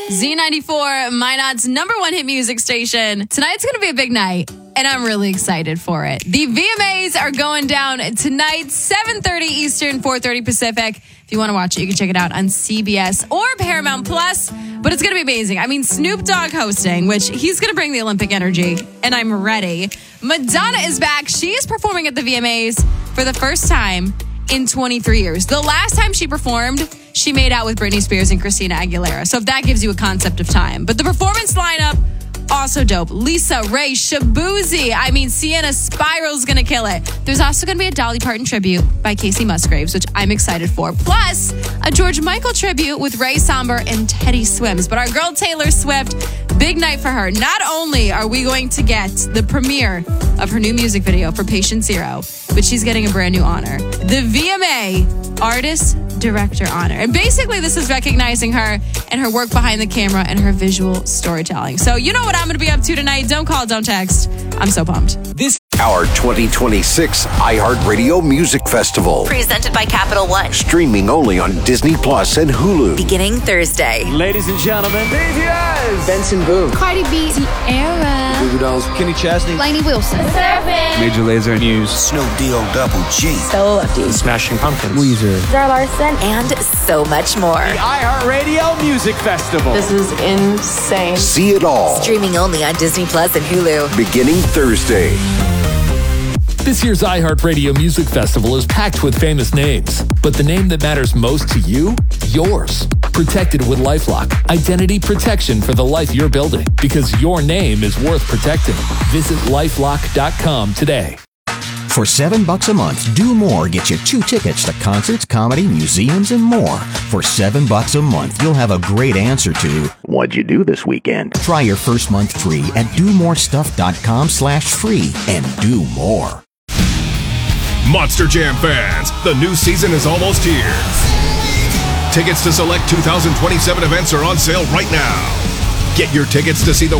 Z94, Minot's number one hit music station. Tonight's going to be a big night, and I'm really excited for it. The VMAs are going down tonight, 7:30 Eastern, 4:30 Pacific. If you want to watch it, you can check it out on CBS or Paramount Plus. But it's going to be amazing. I mean, Snoop Dogg hosting, which he's going to bring the Olympic energy, and I'm ready. Madonna is back. She is performing at the VMAs for the first time in 23 years. The last time she performed, she made out with Britney Spears and Christina Aguilera. So if that gives you a concept of time. But the performance lineup, also dope. Lisa Ray, Shaboozey. I mean, Sienna Spiral's going to kill it. There's also going to be a Dolly Parton tribute by Casey Musgraves, which I'm excited for. Plus, a George Michael tribute with Ray Somber and Teddy Swims. But our girl Taylor Swift, big night for her. Not only are we going to get the premiere of her new music video for Patient Zero, but she's getting a brand new honor. The VMA Artist Director Honor. And basically, this is recognizing her and her work behind the camera and her visual storytelling. So you know what I'm going to be up to tonight. Don't call, don't text. I'm so pumped. Our 2026 iHeartRadio Music Festival. Presented by Capital One. Streaming only on Disney Plus and Hulu. Beginning Thursday. Ladies and gentlemen, BTS, Benson Boone, Cardi B, Tierra, Goo Goo Dolls, Kenny Chesney, Lainey Wilson, Major Lazer News, Snoop D-O-Double-G, Stella Lefty, Smashing Pumpkins, Weezer, Zara Larson, And so much more. the iHeartRadio Music Festival. This is insane. See it all. Streaming only on Disney Plus and Hulu. Beginning Thursday. This year's iHeartRadio Music Festival is packed with famous names, but the name that matters most to you? Yours. Protected with LifeLock. Identity protection for the life you're building, because your name is worth protecting. Visit LifeLock.com today. For $7 a month, Do More gets you 2 tickets to concerts, comedy, museums, and more. For $7 a month, you'll have a great answer to, What'd you do this weekend? try your first month free at domorestuff.com/free and do more. Monster Jam fans, the new season is almost here. Tickets to select 2027 events are on sale right now. Get your tickets to see the